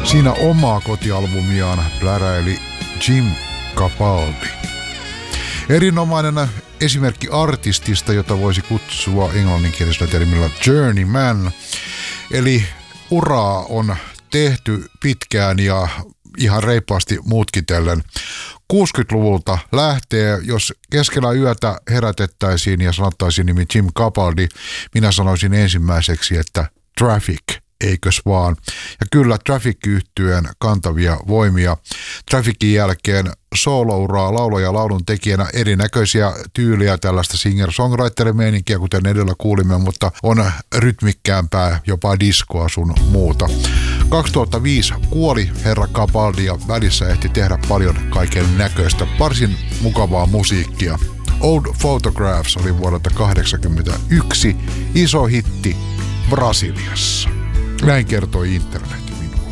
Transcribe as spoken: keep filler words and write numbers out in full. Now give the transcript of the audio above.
Siinä omaa kotialbumiaan pläräili Jim Capaldi. Erinomainen esimerkki artistista, jota voisi kutsua englanninkielisellä termillä journeyman. Eli uraa on tehty pitkään ja ihan reippaasti mutkitellen. kuusikymmentäluvulta lähtee, jos keskellä yötä herätettäisiin ja sanottaisiin nimi Jim Capaldi, minä sanoisin ensimmäiseksi, että Traffic, eikös vaan. Ja kyllä Traffic-yhtyeen kantavia voimia. Trafficin jälkeen soolouraa laulaja ja laulun tekijänä, erinäköisiä tyyliä, tällaista singer-songwriter-meininkiä, kuten edellä kuulimme, mutta on rytmikkäämpää, jopa diskoa sun muuta. kaksituhattaviisi kuoli herra Capaldi ja välissä ehti tehdä paljon kaiken näköistä, varsin mukavaa musiikkia. Old Photographs oli vuodelta kahdeksankymmentäyksi iso hitti Brasiliassa. Näin kertoi internet minulle.